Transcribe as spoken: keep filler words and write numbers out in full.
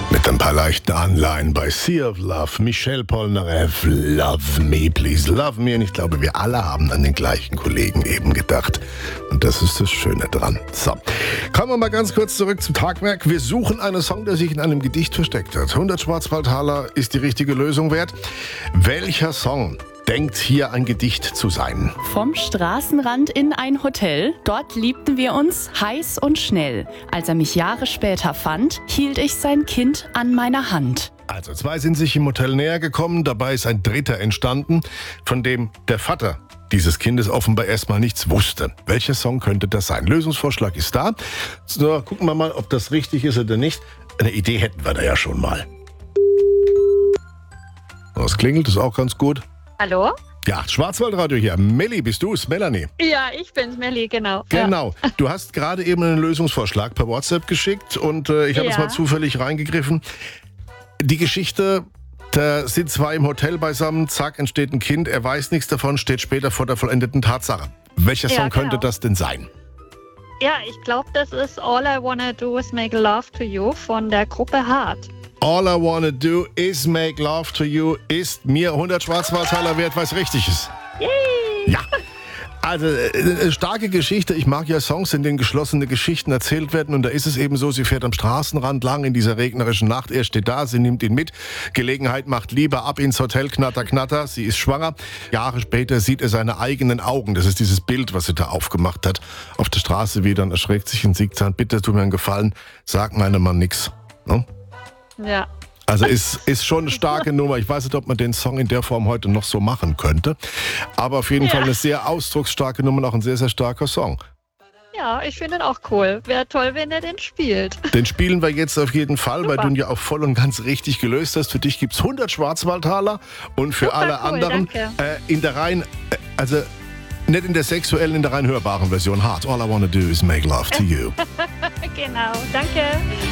Mit ein paar leichten Anleihen bei Sea of Love, Michel Polnareff, Love Me, Please Love Me. Und ich glaube, wir alle haben an den gleichen Kollegen eben gedacht. Und das ist das Schöne dran. So, kommen wir mal ganz kurz zurück zum Tagwerk. Wir suchen einen Song, der sich in einem Gedicht versteckt hat. hundert Schwarzwaldtaler ist die richtige Lösung wert. Welcher Song denkt hier ein Gedicht zu sein? Vom Straßenrand in ein Hotel, dort liebten wir uns heiß und schnell. Als er mich Jahre später fand, hielt ich sein Kind an meiner Hand. Also zwei sind sich im Hotel näher gekommen, dabei ist ein dritter entstanden, von dem der Vater dieses Kindes offenbar erstmal nichts wusste. Welcher Song könnte das sein? Lösungsvorschlag ist da. So, gucken wir mal, ob das richtig ist oder nicht. Eine Idee hätten wir da ja schon mal. Das klingelt, ist auch ganz gut. Hallo? Ja, Schwarzwaldradio hier. Melli, bist du es? Melanie? Ja, ich bin's, Melli, genau. Genau. Ja. Du hast gerade eben einen Lösungsvorschlag per WhatsApp geschickt und äh, ich habe Ja. jetzt mal zufällig reingegriffen. Die Geschichte, da sind zwei im Hotel beisammen, zack, entsteht ein Kind, er weiß nichts davon, steht später vor der vollendeten Tatsache. Welcher Ja, Song könnte genau. das denn sein? Ja, ich glaube, das ist All I Wanna Do Is Make Love to You von der Gruppe Hart. All I wanna do is make love to you ist mir hundert Schwarzwaldtaler wert, weil es richtig ist. Yay! Ja. Also, äh, eine starke Geschichte. Ich mag ja Songs, in denen geschlossene Geschichten erzählt werden. Und da ist es eben so, sie fährt am Straßenrand lang in dieser regnerischen Nacht. Er steht da, sie nimmt ihn mit. Gelegenheit macht Liebe, ab ins Hotel, knatter, knatter. Sie ist schwanger. Jahre später sieht er seine eigenen Augen. Das ist dieses Bild, was sie da aufgemacht hat. Auf der Straße wieder und erschreckt sich und sagt dann, bitte tu mir einen Gefallen, sag meinem Mann nix. No? Ja. Also ist, ist schon eine starke Nummer. Ich weiß nicht, ob man den Song in der Form heute noch so machen könnte. Aber auf jeden Ja. Fall eine sehr ausdrucksstarke Nummer und auch ein sehr, sehr starker Song. Ja, ich finde ihn auch cool. Wäre toll, wenn er den spielt. Den spielen wir jetzt auf jeden Fall, weil Super. du ihn ja auch voll und ganz richtig gelöst hast. Für dich gibt es hundert Schwarzwaldtaler und für Super alle cool, anderen danke. äh, in der rein, äh, also nicht in der sexuellen, in der rein hörbaren Version. Hard. All I wanna do is make love to you. Genau, danke.